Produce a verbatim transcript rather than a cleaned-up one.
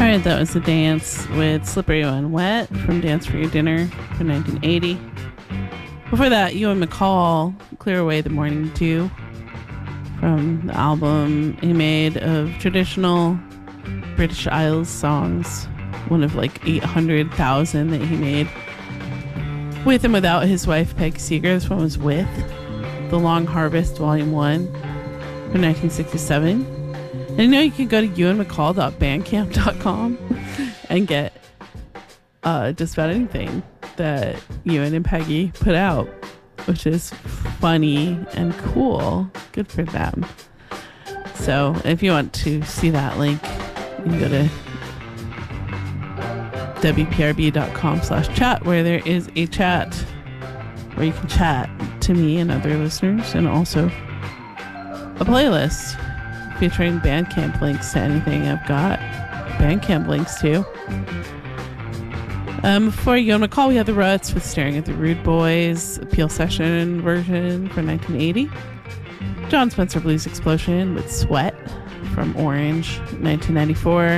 Alright, that was The Dance with Slippery When Wet from Dance for Your Dinner from nineteen eighty. Before that, Ewan MacColl, Clear Away the Morning Dew from the album he made of traditional British Isles songs. One of like eight hundred thousand that he made with and without his wife Peg Seeger. This one was with The Long Harvest Volume one from nineteen sixty-seven. And you know you can go to ewan mccall dot bandcamp dot com and get uh, just about anything that Ewan and Peggy put out, which is funny and cool. Good for them. So if you want to see that link, you can go to w p r b dot com slash chat, where there is a chat where you can chat to me and other listeners, and also a playlist featuring Bandcamp links to anything I've got Bandcamp links to. Um, before Ewan MacColl, we had The Ruts with Staring at the Rude Boys, Peel Session version from nineteen eighty. John Spencer Blues Explosion with Sweat from Orange, nineteen ninety-four.